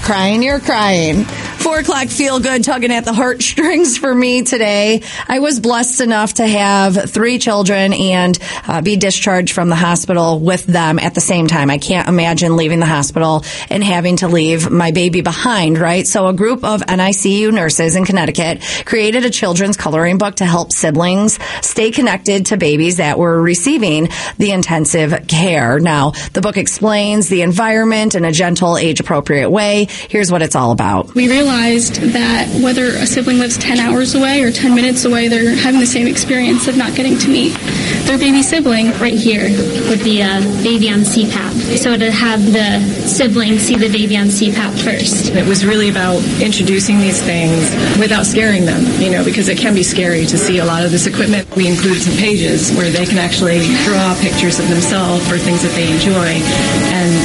crying, you're crying. 4 o'clock feel good, tugging at the heartstrings for me today. I was blessed enough to have 3 children and be discharged from the hospital with them at the same time. I can't imagine leaving the hospital and having to leave my baby behind, right? So a group of NICU nurses in Connecticut created a children's coloring book to help siblings stay connected to babies that were receiving the intensive care. Now, the book explains the environment in a gentle, age-appropriate way. Here's what it's all about. We realized that whether a sibling lives 10 hours away or 10 minutes away, they're having the same experience of not getting to meet their baby sibling. Right here would be a baby on CPAP. So to have the sibling see the baby on CPAP first. It was really about introducing these things without scaring them, because it can be scary to see a lot of this equipment. We included some pages where they can actually draw pictures of themselves or things that they enjoy and